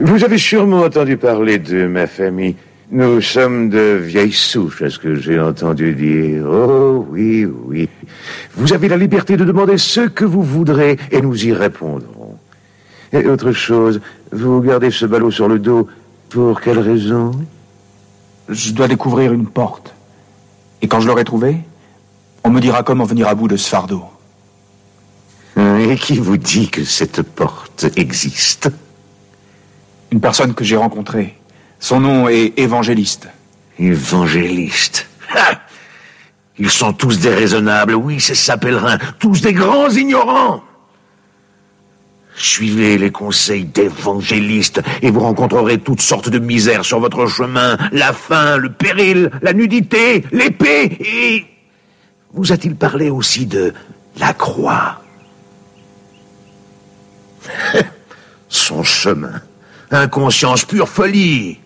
Vous avez sûrement entendu parler de ma famille. Nous sommes de vieilles souches, à ce que j'ai entendu dire. Oh, oui, oui. Vous avez la liberté de demander ce que vous voudrez, et nous y répondrons. Et autre chose, vous gardez ce ballot sur le dos, pour quelle raison? Je dois découvrir une porte. Et quand je l'aurai trouvée, on me dira comment venir à bout de ce fardeau. Et qui vous dit que cette porte existe? Une personne que j'ai rencontrée. Son nom est Évangéliste. Évangéliste. Ha! Ils sont tous déraisonnables, oui, c'est ça, pèlerin. Tous des grands ignorants. Suivez les conseils d'Évangéliste et vous rencontrerez toutes sortes de misères sur votre chemin. La faim, le péril, la nudité, l'épée et... Vous a-t-il parlé aussi de la croix? Son chemin. Inconscience, pure folie.